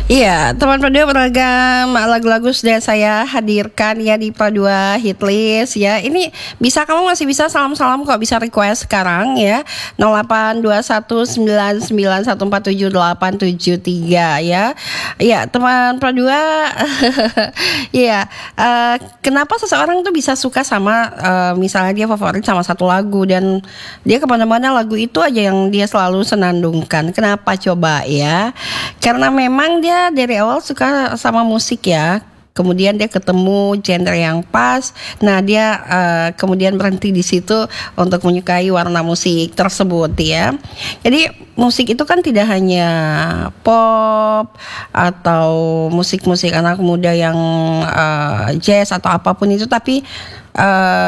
Iya, teman Pro 2 beragam lagu-lagu sudah saya hadirkan ya di Pro 2 Hitlist ya. Ini bisa, kamu masih bisa salam-salam kok, bisa request sekarang ya. 082199147873 ya. Iya, teman Pro 2. Iya, kenapa seseorang tuh bisa suka sama misalnya dia favorit sama satu lagu dan dia kemana-mana lagu itu aja yang dia selalu senandungkan. Kenapa coba ya? Karena memang dia dari awal suka sama musik ya. Kemudian dia ketemu genre yang pas. Nah, dia kemudian berhenti di situ untuk menyukai warna musik tersebut ya. Jadi musik itu kan tidak hanya pop atau musik-musik anak muda yang jazz atau apapun itu, tapi